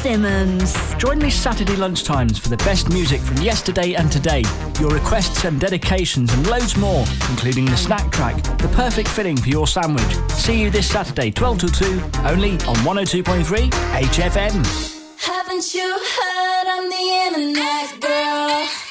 Simmons. Join me Saturday lunchtimes for the best music from yesterday and today, your requests and dedications and loads more, including the snack track, the perfect filling for your sandwich. See you this Saturday, 12 till 2, only on 102.3 HFM. Haven't you heard I'm the internet girl?